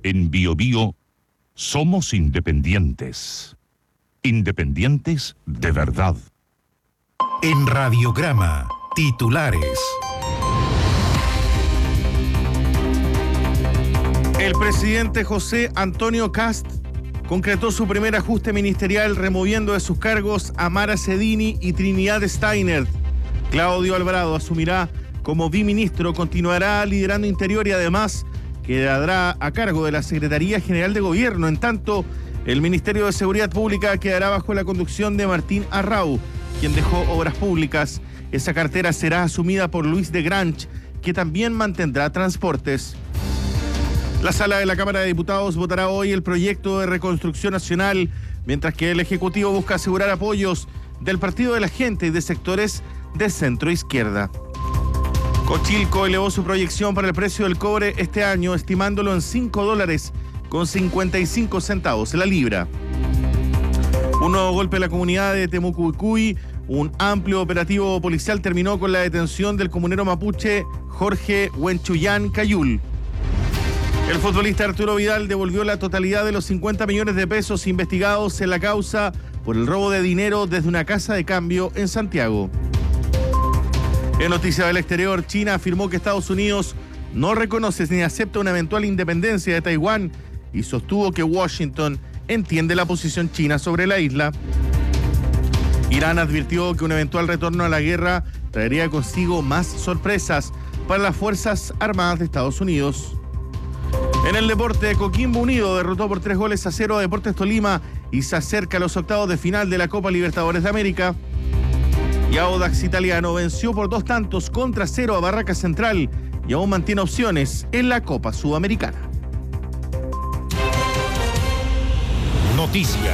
En BioBio somos independientes. Independientes de verdad. En Radiograma, titulares. El presidente José Antonio Kast concretó su primer ajuste ministerial removiendo de sus cargos a Mara Cedini y Trinidad Steiner. Claudio Alvarado asumirá como biministro, continuará liderando Interior y además quedará a cargo de la Secretaría General de Gobierno. En tanto, el Ministerio de Seguridad Pública quedará bajo la conducción de Martín Arrau, quien dejó Obras Públicas. Esa cartera será asumida por Luis de Granch, que también mantendrá Transportes. La sala de la Cámara de Diputados votará hoy el proyecto de reconstrucción nacional, mientras que el Ejecutivo busca asegurar apoyos del Partido de la Gente y de sectores de centro izquierda. Cochilco elevó su proyección para el precio del cobre este año, estimándolo en $5.55 la libra. Un nuevo golpe a la comunidad de Temucuicui. Un amplio operativo policial terminó con la detención del comunero mapuche Jorge Huenchuyán Cayul. El futbolista Arturo Vidal devolvió la totalidad de los 50 millones de pesos investigados en la causa por el robo de dinero desde una casa de cambio en Santiago. En noticias del exterior, China afirmó que Estados Unidos no reconoce ni acepta una eventual independencia de Taiwán y sostuvo que Washington entiende la posición china sobre la isla. Irán advirtió que un eventual retorno a la guerra traería consigo más sorpresas para las Fuerzas Armadas de Estados Unidos. En el deporte, Coquimbo Unido derrotó por 3-0 a Deportes Tolima y se acerca a los octavos de final de la Copa Libertadores de América. Y Audax Italiano venció por 2-0 a Barraca Central y aún mantiene opciones en la Copa Sudamericana. Noticias.